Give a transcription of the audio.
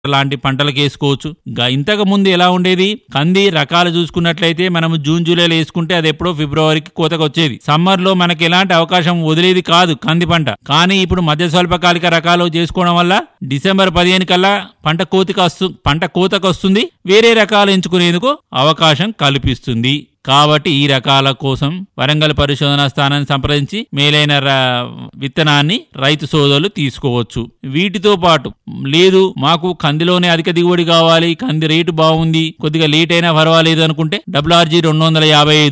లాంటి పంటలకు వేసుకోవచ్చు. ఇంతకు ముందు ఎలా ఉండేది, కంది రకాలు చూసుకున్నట్లయితే మనం జూన్ జూలైలో వేసుకుంటే అది ఎప్పుడో ఫిబ్రవరికి కోతకు వచ్చేది. సమ్మర్ లో మనకి ఎలాంటి అవకాశం వదిలేది కాదు కంది పంట. కానీ ఇప్పుడు మధ్య స్వల్పకాలిక రకాలు చేసుకోవడం వల్ల డిసెంబర్ 15 కల్లా పంట కోతకు వస్తుంది. వేరే రకాలు ఎంచుకునేందుకు అవకాశం కల్పిస్తుంది. కాబట్టి ఈ రకాల కోసం వరంగల్ పరిశోధనా స్థానాన్ని సంప్రదించి మేలైన విత్తనాన్ని రైతు సోదరులు తీసుకోవచ్చు. వీటితో పాటు లేదు మాకు కందిలోనే అధిక దిగుబడి కావాలి, కంది రేటు బాగుంది, కొద్దిగా లేట్ అయినా పర్వాలేదు అనుకుంటే WRG 255